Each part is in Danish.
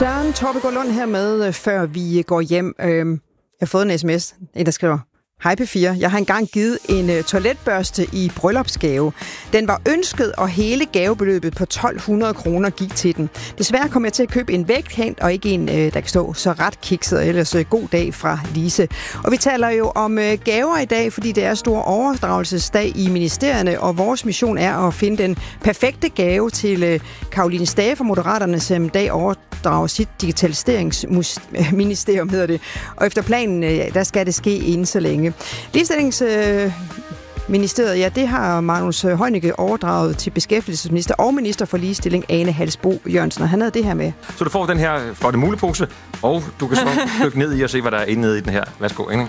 Søren Torbegaard Lund her med, før vi går hjem. Jeg har fået en sms, en der skriver: Hej P4, jeg har engang givet en toiletbørste i bryllupsgave. Den var ønsket, og hele gavebeløbet på 1.200 kroner gik til den. Desværre kom jeg til at købe en vægthæng, og ikke en, der kan stå så ret kikset, og ellers god dag fra Lise. Og vi taler jo om gaver i dag, fordi det er stor overdragelsesdag i ministerierne, og vores mission er at finde den perfekte gave til Caroline Stage fra Moderaterne, som i dag overdrager sit digitaliseringsministerium, hedder det. Og efter planen, der skal det ske inden så længe. Ligestillingsministeriet, ja, det har Magnus Heunicke overdraget til beskæftigelsesminister og minister for ligestilling, Ane Halsboe Jørgensen, og han havde det her med. Så du får den her flotte mulepose, og du kan så dykke ned i og se, hvad der er inde i den her. Værsgo, Ane.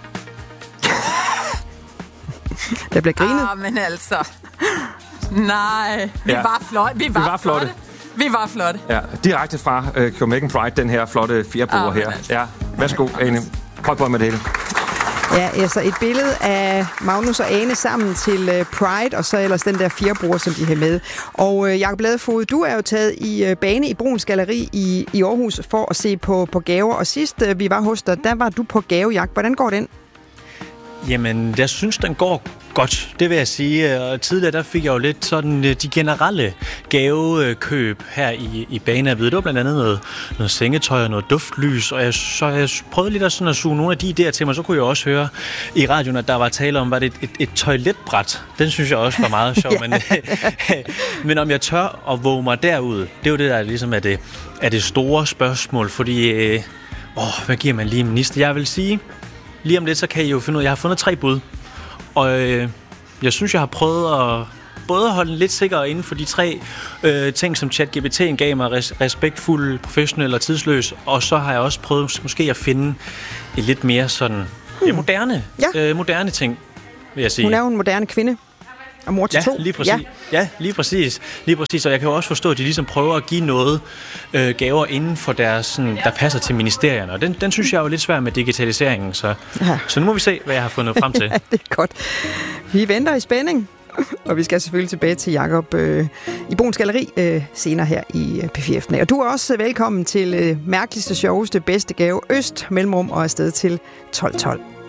Der bliver grinet. Men altså. Nej, vi var flotte. Vi var flotte. Ja, direkte fra Copenhagen Pride, den her flotte fjerbruger her. Altså. Ja, værsgo, Ane. Prøv på med det hele. Ja, altså et billede af Magnus og Ane sammen til Pride, og så ellers den der fjerbruger, som de har med. Og Jakob Ladefoged, du er jo taget i Bane i Bruuns Galleri i Aarhus for at se på gaver, og sidst vi var hos dig, der var du på gavejagt. Hvordan går den? Jamen, jeg synes, den går godt, det vil jeg sige. Og tidligere, der fik jeg jo lidt sådan de generelle gavekøb her i Bane at vide. Det var blandt andet noget sengetøj og noget duftlys, og jeg prøvede lidt at suge nogle af de idéer til mig. Så kunne jeg også høre i radioen, at der var tale om, var det et toiletbræt. Den synes jeg også var meget sjov. Men om jeg tør at våge mig derud, det er jo det, der ligesom er det store spørgsmål, fordi hvad giver man lige minister? Jeg vil sige, lige om lidt, så kan I jo finde ud af, jeg har fundet 3 bud. Og jeg synes, jeg har prøvet at både holde den lidt sikker inden for de 3 ting, som ChatGPT'en gav mig, respektfuld, professionel og tidsløs. Og så har jeg også prøvet måske at finde et lidt mere sådan moderne ting, vil jeg sige. Hun er jo en moderne kvinde. Og mor til 2. Lige præcis. Ja, lige præcis. Og jeg kan jo også forstå, at de ligesom prøver at give noget gaver inden for deres, sådan, der passer til ministerierne. Og den synes jeg er jo lidt svær med digitaliseringen. Så nu må vi se, hvad jeg har fundet frem til. Ja, det er godt. Vi venter i spænding. Og vi skal selvfølgelig tilbage til Jakob i Bruuns Galleri senere her i P4 Eftermiddag. Og du er også velkommen til mærkeligste, sjoveste, bedste gave Øst, mellemrum og afsted til 12.12.